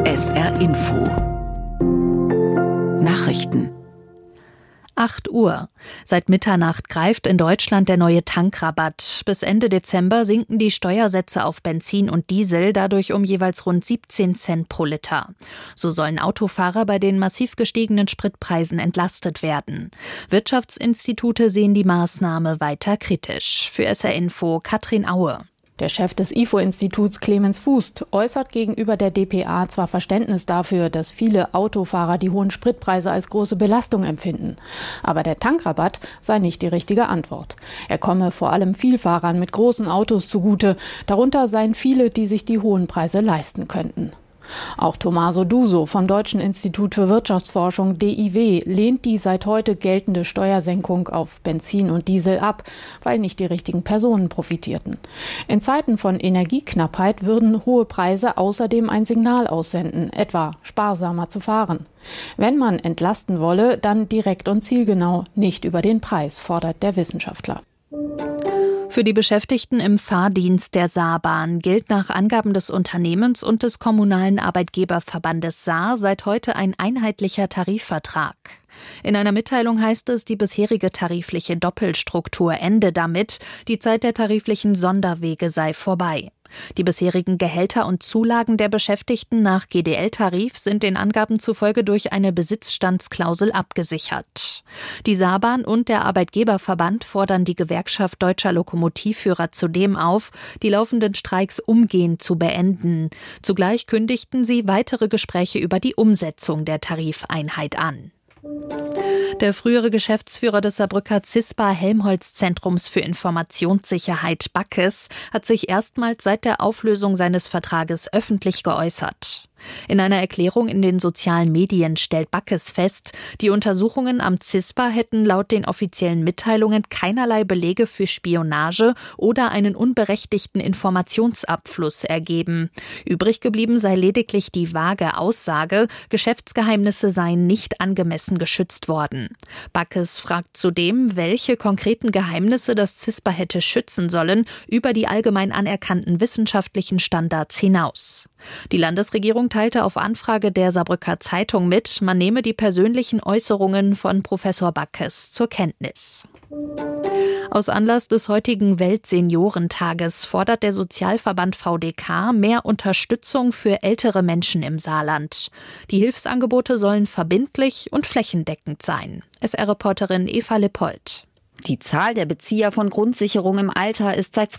SR Info Nachrichten 8 Uhr. Seit Mitternacht greift in Deutschland der neue Tankrabatt. Bis Ende Dezember sinken die Steuersätze auf Benzin und Diesel dadurch um jeweils rund 17 Cent pro Liter. So sollen Autofahrer bei den massiv gestiegenen Spritpreisen entlastet werden. Wirtschaftsinstitute sehen die Maßnahme weiter kritisch. Für SR Info Katrin Aue. Der Chef des IFO-Instituts Clemens Fuß äußert gegenüber der dpa zwar Verständnis dafür, dass viele Autofahrer die hohen Spritpreise als große Belastung empfinden. Aber der Tankrabatt sei nicht die richtige Antwort. Er komme vor allem Vielfahrern mit großen Autos zugute. Darunter seien viele, die sich die hohen Preise leisten könnten. Auch Tommaso Duso vom Deutschen Institut für Wirtschaftsforschung DIW lehnt die seit heute geltende Steuersenkung auf Benzin und Diesel ab, weil nicht die richtigen Personen profitierten. In Zeiten von Energieknappheit würden hohe Preise außerdem ein Signal aussenden, etwa sparsamer zu fahren. Wenn man entlasten wolle, dann direkt und zielgenau, nicht über den Preis, fordert der Wissenschaftler. Für die Beschäftigten im Fahrdienst der Saarbahn gilt nach Angaben des Unternehmens und des kommunalen Arbeitgeberverbandes Saar seit heute ein einheitlicher Tarifvertrag. In einer Mitteilung heißt es, die bisherige tarifliche Doppelstruktur ende damit, die Zeit der tariflichen Sonderwege sei vorbei. Die bisherigen Gehälter und Zulagen der Beschäftigten nach GDL-Tarif sind den Angaben zufolge durch eine Besitzstandsklausel abgesichert. Die Saarbahn und der Arbeitgeberverband fordern die Gewerkschaft Deutscher Lokomotivführer zudem auf, die laufenden Streiks umgehend zu beenden. Zugleich kündigten sie weitere Gespräche über die Umsetzung der Tarifeinheit an. Der frühere Geschäftsführer des Saarbrücker CISPA-Helmholtz-Zentrums für Informationssicherheit Backes hat sich erstmals seit der Auflösung seines Vertrages öffentlich geäußert. In einer Erklärung in den sozialen Medien stellt Backes fest, die Untersuchungen am CISPA hätten laut den offiziellen Mitteilungen keinerlei Belege für Spionage oder einen unberechtigten Informationsabfluss ergeben. Übrig geblieben sei lediglich die vage Aussage, Geschäftsgeheimnisse seien nicht angemessen geschützt worden. Backes fragt zudem, welche konkreten Geheimnisse das CISPA hätte schützen sollen, über die allgemein anerkannten wissenschaftlichen Standards hinaus. Die Landesregierung teilte auf Anfrage der Saarbrücker Zeitung mit, man nehme die persönlichen Äußerungen von Professor Backes zur Kenntnis. Aus Anlass des heutigen Weltseniorentages fordert der Sozialverband VDK mehr Unterstützung für ältere Menschen im Saarland. Die Hilfsangebote sollen verbindlich und flächendeckend sein. SR-Reporterin Eva Lippold. Die Zahl der Bezieher von Grundsicherung im Alter ist seit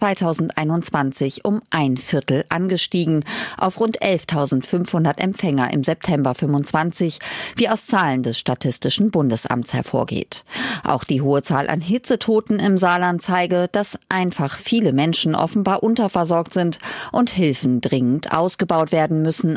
2021 um 1/4 angestiegen, auf rund 11.500 Empfänger im September 25, wie aus Zahlen des Statistischen Bundesamts hervorgeht. Auch die hohe Zahl an Hitzetoten im Saarland zeige, dass einfach viele Menschen offenbar unterversorgt sind und Hilfen dringend ausgebaut werden müssen,